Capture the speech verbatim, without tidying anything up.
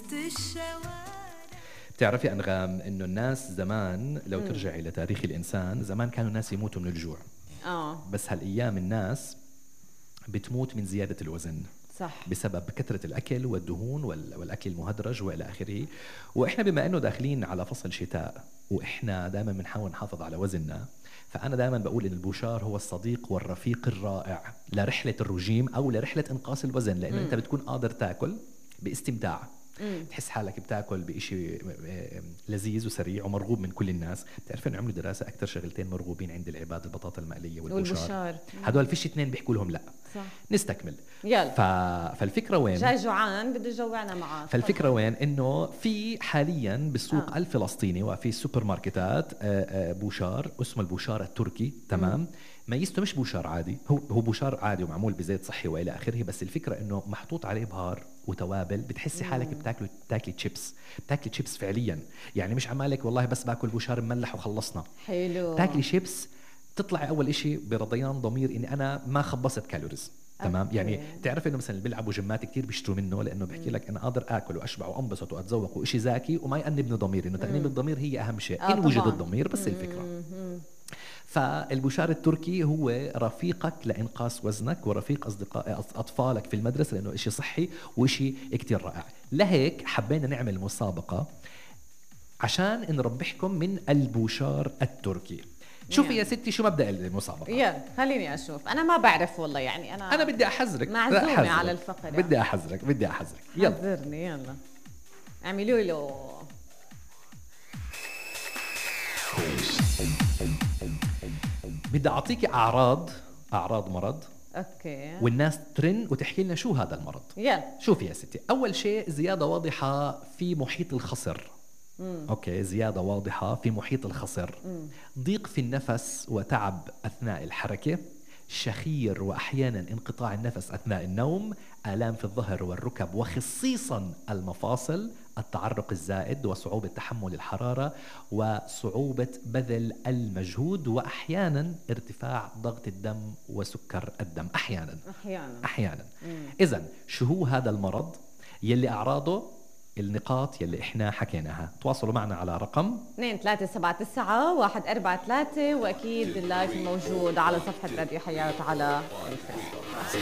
بتعرفي أنغام إنه الناس زمان لو ترجع إلى تاريخ الإنسان زمان كانوا الناس يموتوا من الجوع. اه بس هالأيام الناس بتموت من زيادة الوزن صح بسبب كثرة الأكل والدهون والأكل المهدرج وإلى آخره. وإحنا بما أنه داخلين على فصل شتاء وإحنا دائما بنحاول نحافظ على وزننا، فأنا دائما بقول إن البوشار هو الصديق والرفيق الرائع لرحلة الرجيم أو لرحلة إنقاص الوزن، لأنه أنت بتكون قادر تاكل باستمتاع. مم. تحس حالك بتاكل بإشي لذيذ وسريع ومرغوب من كل الناس. بتعرف إنه عملوا دراسة أكثر شغلتين مرغوبين عند العباد البطاطا المقلية والبوشار. هدول فيش اثنين بيحكوا لهم لا. صح. نستكمل. يلا. ف... فالفكرة وين؟ جاي جوعان بده يجوعنا معاه. فالفكرة وين؟ إنه في حاليا بالسوق آه. الفلسطيني وفي السوبر ماركتات بوشار اسمه البوشار التركي. تمام. ميزته مش بوشار عادي، هو هو بوشار عادي ومعمول بزيت صحي والى اخره، بس الفكره انه محطوط عليه بهار وتوابل، بتحسي حالك بتاكلي بتاكلي تشيبس، بتاكلي تشيبس فعليا، يعني مش عمالك والله بس باكل بوشار مملح وخلصنا. حلو. تاكلي شيبس تطلعي اول إشي برضيان ضمير اني انا ما خبصت كالوريز. تمام. أوكي. يعني تعرف انه مثلا اللي بيلعبوا جيمات كتير بيشتروا منه لانه بيحكي لك انا قادر اكل واشبع وانبسط واتذوق وإشي زاكي وما يأنبني ضميري، انه تأنيب الضمير هي اهم شيء. آه ان وجد الضمير بس. مم. الفكره مم. فالبوشار التركي هو رفيقك لإنقاص وزنك ورفيق أصدقاء أطفالك في المدرسة، لأنه إشي صحي وإشي كتير رائع. لهيك حبينا نعمل مسابقة عشان نربحكم من البوشار التركي. شوفي يا ستي شو مبدأ المسابقة. يا خليني أشوف، أنا ما بعرف والله، يعني أنا أنا بدي أحذرك، معزومة على الفقرة، بدي أحذرك بدي أحذرك يلا حذرني يلا اعملوا له. بدي أعطيكي أعراض أعراض مرض. أوكي. والناس ترن وتحكي لنا شو هذا المرض. يلا. شوفي يا ستي، أول شيء زيادة واضحة في محيط الخصر. مم. أوكي. زيادة واضحة في محيط الخصر. مم. ضيق في النفس وتعب أثناء الحركة، شخير وأحيانا انقطاع النفس أثناء النوم، آلام في الظهر والركب وخصيصا المفاصل، التعرق الزائد وصعوبة تحمل الحرارة وصعوبة بذل المجهود، وأحيانا ارتفاع ضغط الدم وسكر الدم أحيانا أحيانا, أحيانا. إذن شو هو هذا المرض؟ يلي أعراضه النقاط يلي إحنا حكيناها. تواصلوا معنا على رقم اثنين ثلاثة سبعة تسعة واحد أربعة ثلاثة، وأكيد اللايف موجود على صفحة راديو حياة على الفيسبوك.